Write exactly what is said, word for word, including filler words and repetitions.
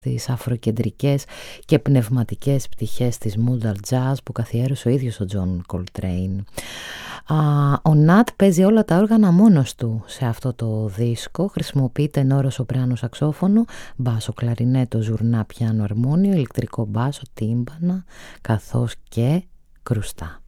τις αφροκεντρικές και πνευματικές πτυχές της modal jazz που καθιέρωσε ο ίδιος ο Τζον Κολτρέιν. Ο Νατ παίζει όλα τα όργανα μόνος του σε αυτό το δίσκο. Χρησιμοποιεί τενόρο, σοπράνο, σαξόφωνο, μπάσο, κλαρινέτο, ζουρνά, πιάνο, αρμόνιο, ηλεκτρικό μπάσο, τύμπανα καθώς και κρουστά.